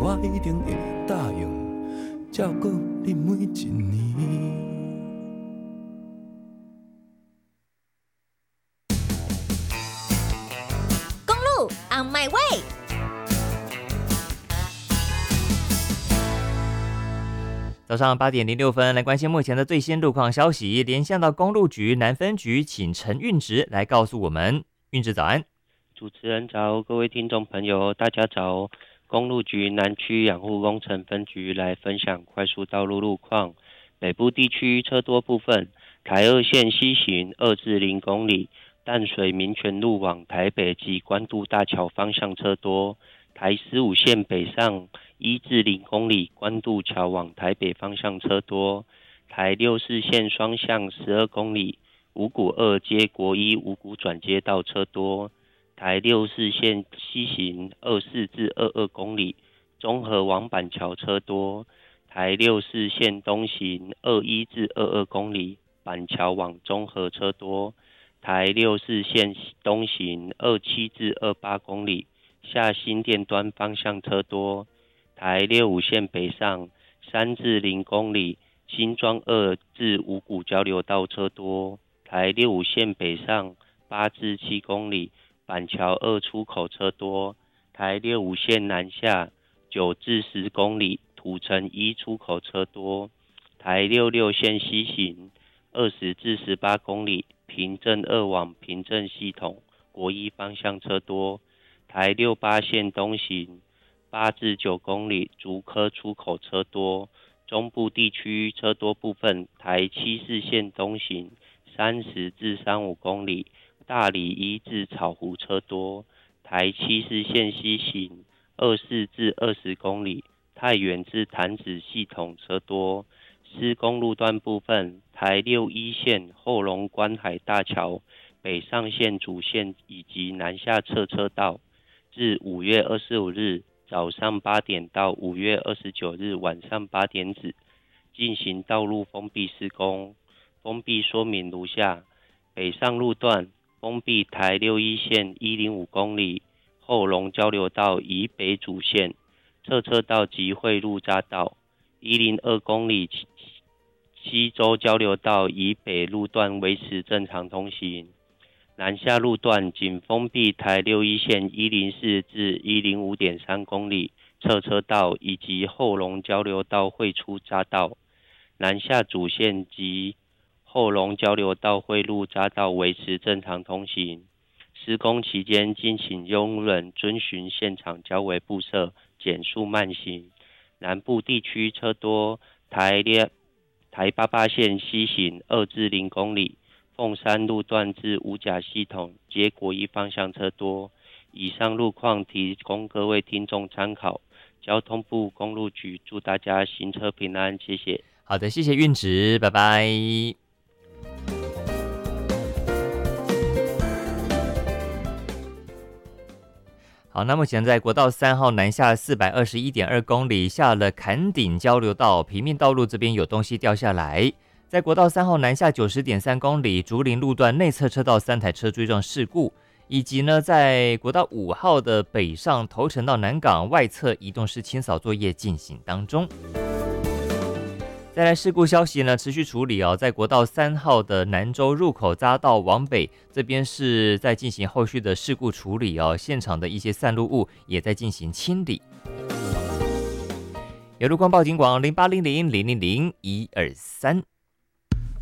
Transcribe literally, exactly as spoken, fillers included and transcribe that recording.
我一定会答应照顾你每一年。 公路 on my way。 早上八点零六分，来关心目前的最新路况消息。连线到公路局南分局，请陈运直来告诉我们。运直早安。 主持人早，各位听众朋友，大家早。公路局南区养护工程分局来分享快速道路路况。北部地区车多部分，台二线西行二至零公里，淡水民权路往台北及关渡大桥方向车多。台十五线北上一至零公里，关渡桥往台北方向车多。台六四线双向十二公里，五股二接国一五股转接道车多。台六四线西行二四至二二公里，中和往板桥车多。台六四线东行二一至二二公里，板桥往中和车多。台六四线东行二七至二八公里，下新店端方向车多。台六五线北上三至零公里，新庄二至五股交流道车多。台六五线北上八至七公里，板桥二出口车多。台六五线南下九至十公里，土城一出口车多。台六六线西行二十至十八公里，平镇二往平镇系统国一方向车多。台六八线东行八至九公里，竹科出口车多。中部地区车多部分，台七四线东行三十至三五公里，大里一至草湖车多。台七四线西行二四至二十公里，太原至潭子系统车多。施工路段部分，台六一线后龙观海大桥北上线主线以及南下侧车道，自五月二十五日早上八点到五月二十九日晚上八点止进行道路封闭施工。封闭说明如下：北上路段封闭台六一线一零五公里，后龙交流道以北主线，侧车道及汇入匝道一零二公里，西周交流道以北路段维持正常通行。南下路段仅封闭台六一线一零四至一零五点三公里，侧车道以及后龙交流道汇出匝道。南下主线及后龙交流道汇入匝道维持正常通行。施工期间，敬请拥人遵循现场交维步设，减速慢行。南部地区车多，台列台八八线西行二至零公里，凤山路段至五甲系统接国一方向车多。以上路况提供各位听众参考。交通部公路局祝大家行车平安，谢谢。 好的，谢谢运直，拜拜。好，那目前在国道三号南下四百二十一点二公里，下了坎顶交流道，平面道路这边有东西掉下来。在国道三号南下九十点三公里，竹林路段内侧车道三台车追撞事故，以及呢，在国道五号的北上头城到南港外侧移动式清扫作业进行当中。再来事故消息呢，持续处理哦，在国道三号的南州入口匝道往北这边是在进行后续的事故处理哦，现场的一些散落物也在进行清理。有路况报警广零八零零零零零一二三。